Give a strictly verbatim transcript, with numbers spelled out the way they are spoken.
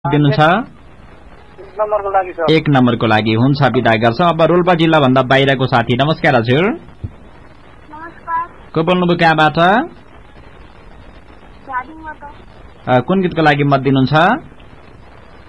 दिनुहुन्छ एक नम्बरको लागि हुन्छ बिदा गर्छ। अब रोल्पा जिल्ला भन्दा बाहिरको साथी नमस्कार हजुर। नमस्कार। को बोल्नुभयो कहाँबाट? कुन गीतको लागि मत दिनुहुन्छ?